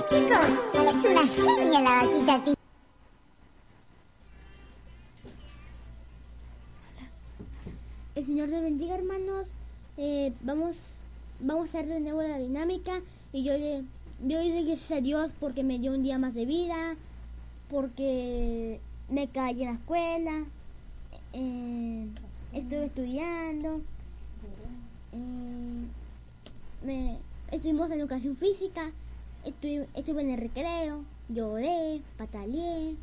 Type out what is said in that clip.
chicos, es una genia la vaquita Titi. El Señor te bendiga, hermanos. Vamos a hacer de nuevo la dinámica. Y yo le doy gracias a Dios porque me dio un día más de vida, porque me caí en la escuela, estuve estudiando, estuvimos en educación física, estuve en el recreo, lloré, pataleé.